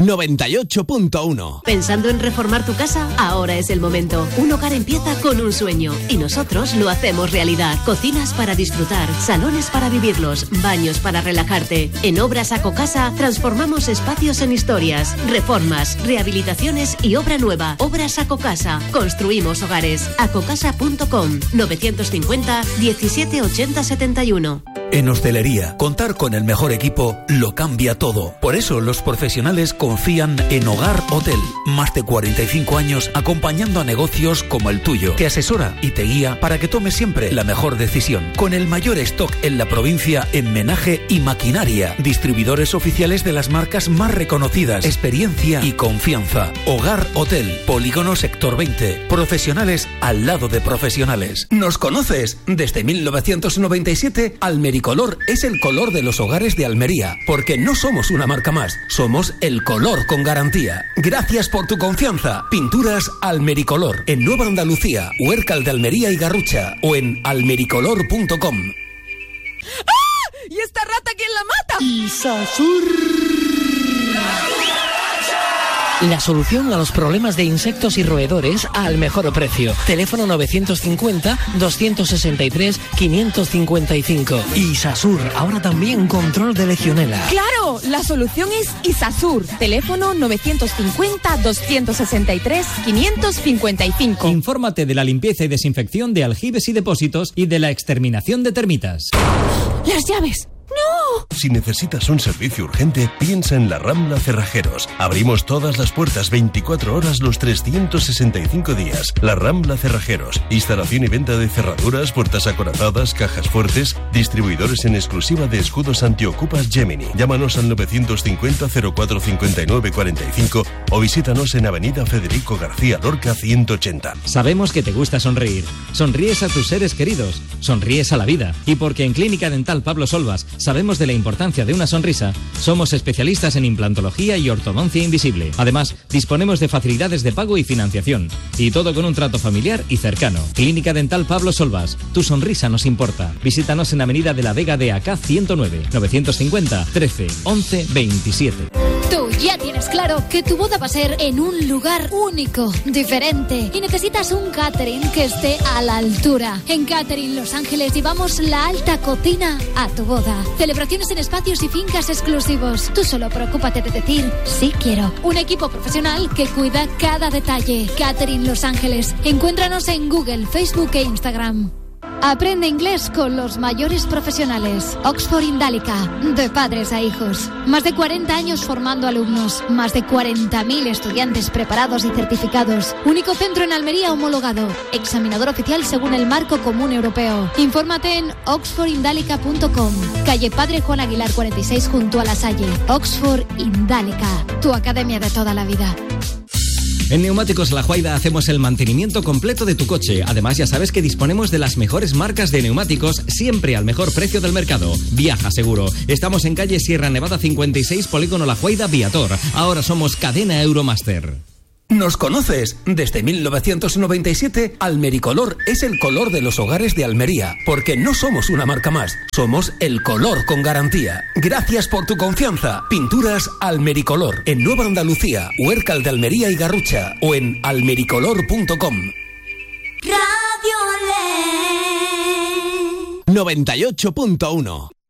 98.1. ¿Pensando en reformar tu casa? Ahora es el momento. Un hogar empieza con un sueño y nosotros lo hacemos realidad. Cocinas para disfrutar, salones para vivirlos, baños para relajarte. En Obras Acocasa transformamos espacios en historias, reformas, rehabilitaciones y obra nueva. Obras Acocasa. Construimos hogares. Acocasa.com 950 17 80 71. En hostelería, contar con el mejor equipo lo cambia todo. Por eso los profesionales confían en Hogar Hotel. Más de 45 años acompañando a negocios como el tuyo. Te asesora y te guía para que tomes siempre la mejor decisión. Con el mayor stock en la provincia en menaje y maquinaria. Distribuidores oficiales de las marcas más reconocidas. Experiencia y confianza. Hogar Hotel. Polígono Sector 20. Profesionales al lado de profesionales. ¿Nos conoces? Desde 1997, Almericolor es el color de los hogares de Almería. Porque no somos una marca más. Somos el color con garantía. Gracias por tu confianza. Pinturas Almericolor. En Nueva Andalucía, Huércal de Almería y Garrucha. O en almericolor.com. ¡Ah! ¿Y esta rata quién la mata? Isasur. La solución a los problemas de insectos y roedores al mejor precio. Teléfono 950-263-555. Isasur, ahora también control de legionela. ¡Claro! La solución es Isasur. Teléfono 950-263-555. Infórmate de la limpieza y desinfección de aljibes y depósitos y de la exterminación de termitas. ¡Las llaves! ¡No! Si necesitas un servicio urgente, piensa en La Rambla Cerrajeros. Abrimos todas las puertas 24 horas los 365 días. La Rambla Cerrajeros. Instalación y venta de cerraduras, puertas acorazadas, cajas fuertes. Distribuidores en exclusiva de escudos antiocupas Gemini. Llámanos al 950 04 59 45 o visítanos en Avenida Federico García Lorca 180. Sabemos que te gusta sonreír. Sonríes a tus seres queridos. Sonríes a la vida. Y porque en Clínica Dental Pablo Solvas sabemos de la importancia de una sonrisa, somos especialistas en implantología y ortodoncia invisible. Además, disponemos de facilidades de pago y financiación. Y todo con un trato familiar y cercano. Clínica Dental Pablo Solvas. Tu sonrisa nos importa. Visítanos en Avenida de la Vega de AK 109, 950 13 11 27. Tú ya tienes claro que tu boda va a ser en un lugar único, diferente, y necesitas un catering que esté a la altura. En Catering Los Ángeles llevamos la alta cocina a tu boda. Celebraciones en espacios y fincas exclusivos. Tú solo preocúpate de decir sí quiero. Un equipo profesional que cuida cada detalle. Catering Los Ángeles. Encuéntranos en Google, Facebook e Instagram. Aprende inglés con los mayores profesionales. Oxford Indálica, de padres a hijos. Más de 40 años formando alumnos. Más de 40.000 estudiantes preparados y certificados. Único centro en Almería homologado. Examinador oficial según el Marco Común Europeo. Infórmate en oxfordindálica.com. Calle Padre Juan Aguilar 46 junto a La Salle. Oxford Indálica, tu academia de toda la vida. En Neumáticos La Juaida hacemos el mantenimiento completo de tu coche. Además, ya sabes que disponemos de las mejores marcas de neumáticos, siempre al mejor precio del mercado. Viaja seguro. Estamos en calle Sierra Nevada 56, Polígono La Juaida, Viator. Ahora somos cadena Euromaster. ¿Nos conoces? Desde 1997, Almericolor es el color de los hogares de Almería. Porque no somos una marca más. Somos el color con garantía. Gracias por tu confianza. Pinturas Almericolor. En Nueva Andalucía, Huércal de Almería y Garrucha. O en almericolor.com. Radio Le 98.1.